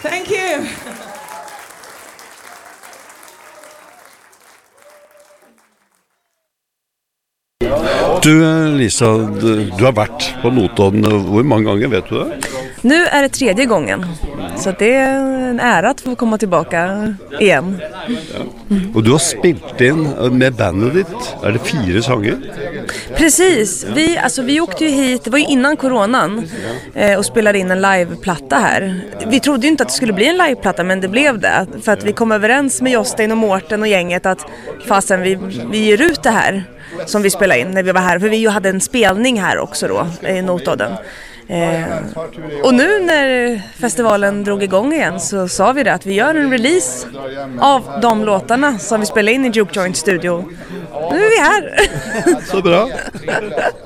Thank you. Du Lisa, du har varit på Notodden hur många gånger, vet du det? Nu är det 3:e gången, så det är en ära att få komma tillbaka igen. Och du har spelat in med bandet ditt, är det 4 sånger? Precis, vi åkte ju hit, det var ju innan coronan, och spelade in en liveplatta här. Vi trodde ju inte att det skulle bli en liveplatta, men det blev det. För att vi kom överens med Jostein och Mårten och gänget att fasen vi ger ut det här som vi spelade in när vi var här. För vi ju hade en spelning här också då, i Notodden. Och nu när festivalen drog igång igen så sa vi det att vi gör en release av de låtarna som vi spelade in i Juke Joint Studio. Nu är vi här. Så bra.